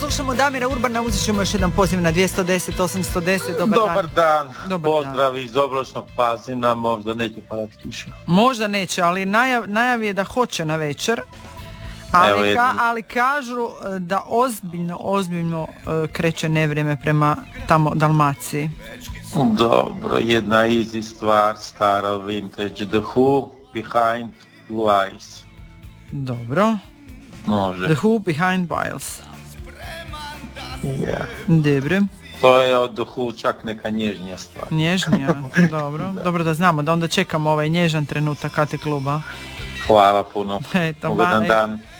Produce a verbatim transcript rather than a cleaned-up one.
slušamo Damira Urbana, uzet ćemo još jedan poziv na dvjesto deset osamsto deset. Dobar, Dobar dan, dan. Dobar pozdrav dan. Iz oblačnog Pazina, možda neće padati kiša. Možda neće, ali najav, najav je da hoće na večer. Ali, ka, ali kažu da ozbiljno, ozbiljno uh, kreće nevrijeme prema tamo Dalmaciji. Dobro, jedna easy stvar, stara vintage, The Who, Behind Blue Eyes. Dobro. Može. The Who, Behind Biles. Yeah. Dobro. To je od The Who čak neka nježnija stvar. Nježnija, dobro. Da. Dobro da znamo, da onda čekamo ovaj nježan trenutak K T kluba. Hvala puno. Eto, Ugodan dan.